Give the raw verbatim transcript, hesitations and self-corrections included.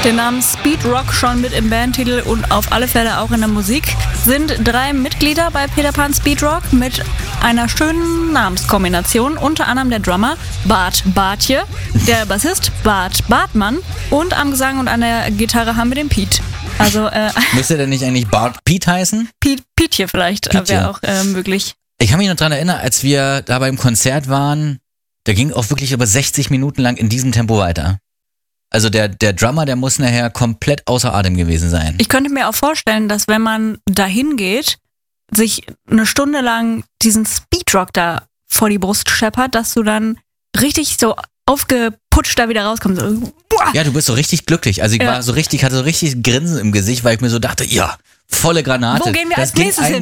Den Namen Speed Rock schon mit im Bandtitel und auf alle Fälle auch in der Musik. Sind drei Mitglieder bei Peter Pan Speed Rock mit einer schönen Namenskombination. Unter anderem der Drummer Bart Bartje, der Bassist Bart Bartmann und am Gesang und an der Gitarre haben wir den Pete. Also, äh, müsste der nicht eigentlich Bart Pete heißen? Pete, Pietje vielleicht, wäre auch äh, möglich. Ich kann mich noch daran erinnern, als wir da beim Konzert waren, da ging auch wirklich über sechzig Minuten lang in diesem Tempo weiter. Also der, der Drummer, der muss nachher komplett außer Atem gewesen sein. Ich könnte mir auch vorstellen, dass wenn man dahin geht, sich eine Stunde lang diesen Speedrock da vor die Brust scheppert, dass du dann richtig so aufgeputscht da wieder rauskommst. So, ja, du bist so richtig glücklich. Also ich ja. war so richtig, hatte so richtig Grinsen im Gesicht, weil ich mir so dachte, ja, volle Granate. Wo gehen wir das als nächstes hin?